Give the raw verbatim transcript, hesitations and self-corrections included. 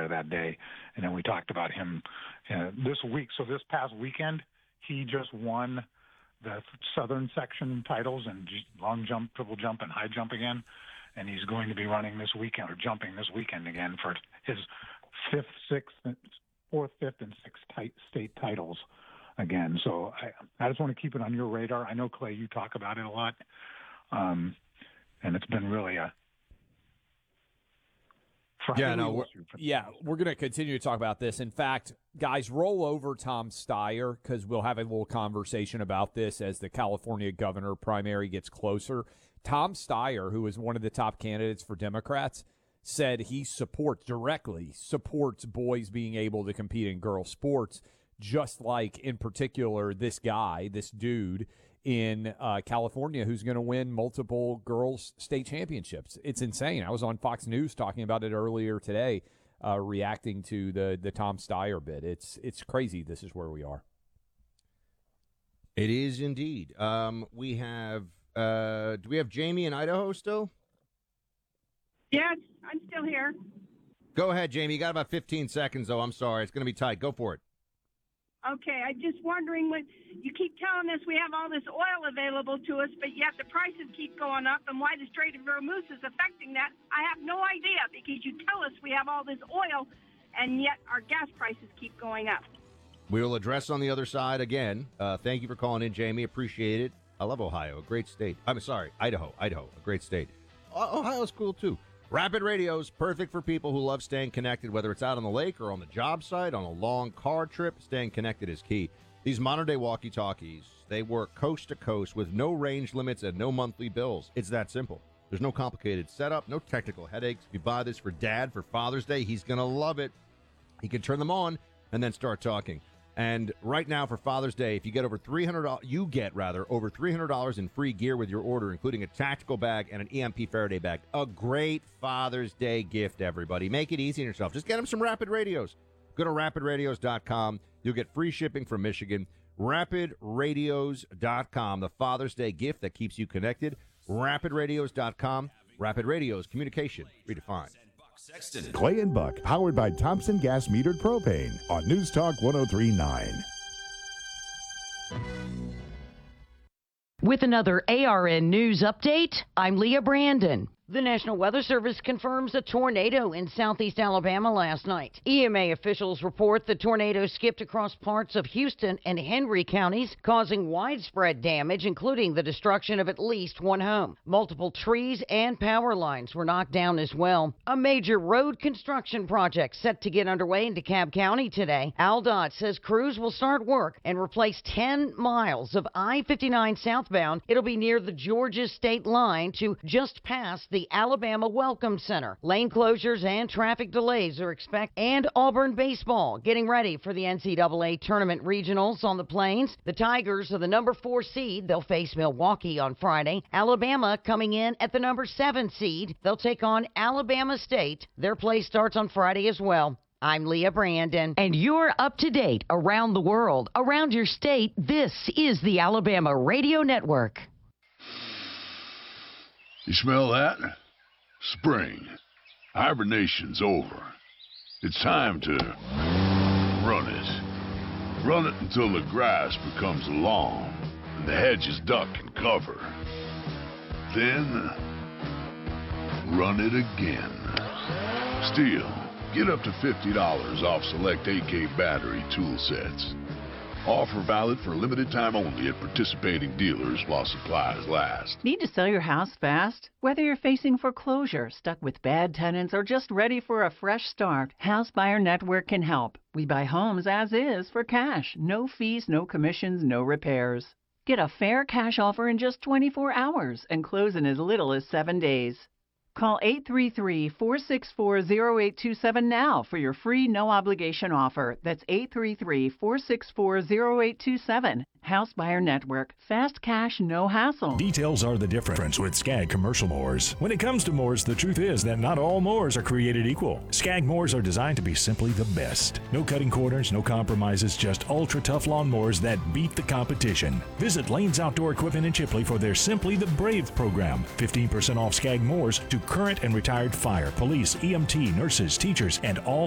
that day. And then we talked about him uh, this week. So this past weekend, he just won the southern section titles in long jump, triple jump, and high jump again. And he's going to be running this weekend, or jumping this weekend again, for his fifth, sixth, fourth, fifth, and sixth t- state titles again. So I, I just want to keep it on your radar. I know, Clay, you talk about it a lot, um, and it's been really a yeah, no, we're, yeah, we're going to continue to talk about this. In fact, guys, roll over Tom Steyer, because we'll have a little conversation about this as the California governor primary gets closer. Tom Steyer, who is one of the top candidates for Democrats, said he supports, directly supports boys being able to compete in girls' sports, just like, in particular, this guy, this dude in uh, California who's going to win multiple girls' state championships. It's insane. I was on Fox News talking about it earlier today, uh, reacting to the the Tom Steyer bit. It's it's crazy. This is where we are. It is indeed. Um, we have, uh, do we have Jamie in Idaho still? Yes, I'm still here. Go ahead, Jamie. You got about fifteen seconds, though. I'm sorry. It's going to be tight. Go for it. Okay, I'm just wondering, when you keep telling us we have all this oil available to us, but yet the prices keep going up, and why the Strait of Hormuz is affecting that, I have no idea, because you tell us we have all this oil, and yet our gas prices keep going up. We will address on the other side again. Uh, thank you for calling in, Jamie. Appreciate it. I love Ohio, a great state. I'm sorry, Idaho, Idaho, a great state. O- Ohio's cool, too. Rapid Radio is perfect for people who love staying connected, whether it's out on the lake or on the job site, on a long car trip. Staying connected is key. These modern-day walkie-talkies, they work coast to coast with no range limits and no monthly bills. It's that simple. There's no complicated setup, no technical headaches. If you buy this for Dad for Father's Day, he's going to love it. He can turn them on and then start talking. And right now for Father's Day, if you get over three hundred dollars, you get rather over three hundred dollars in free gear with your order, including a tactical bag and an E M P Faraday bag. A great Father's Day gift, everybody. Make it easy on yourself. Just get them some Rapid Radios. Go to rapid radios dot com. You'll get free shipping from Michigan. rapid radios dot com, the Father's Day gift that keeps you connected. rapid radios dot com. Rapid Radios, communication redefined. Sexton. Clay and Buck, powered by Thompson Gas Metered Propane on News Talk one oh three point nine. With another A R N News update, I'm Leah Brandon. The National Weather Service confirms a tornado in southeast Alabama last night. E M A officials report the tornado skipped across parts of Houston and Henry counties, causing widespread damage, including the destruction of at least one home. Multiple trees and power lines were knocked down as well. A major road construction project set to get underway in DeKalb County today. AlDOT says crews will start work and replace ten miles of I fifty-nine southbound. It'll be near the Georgia state line to just past the Alabama Welcome Center. Lane closures and traffic delays are expected. And Auburn baseball getting ready for the N C double A tournament regionals on the Plains. The Tigers are the number four seed. They'll face Milwaukee on Friday. Alabama coming in at the number seven seed. They'll take on Alabama State. Their play starts on Friday as well. I'm Leah Brandon. And you're up to date around the world, around your state. This is the Alabama Radio Network. You smell that? Spring. Hibernation's over. It's time to run it. Run it until the grass becomes long and the hedges duck and cover. Then, run it again. Still, get up to fifty dollars off select A K battery tool sets. Offer valid for a limited time only at participating dealers while supplies last. Need to sell your house fast? Whether you're facing foreclosure, stuck with bad tenants, or just ready for a fresh start, House Buyer Network can help. We buy homes as is for cash. No fees, no commissions, no repairs. Get a fair cash offer in just twenty-four hours and close in as little as seven days. Call eight three three, four six four, zero eight two seven now for your free no-obligation offer. That's eight three three, four six four, zero eight two seven. House Buyer Network. Fast cash, no hassle. Details are the difference with Skag commercial mowers. When it comes to mowers, the truth is that not all mowers are created equal. Skag mowers are designed to be simply the best. No cutting corners, no compromises, just ultra-tough lawn mowers that beat the competition. Visit Lane's Outdoor Equipment in Chipley for their Simply the Brave program. fifteen percent off Skag mowers to current and retired fire, police, E M T, nurses, teachers, and all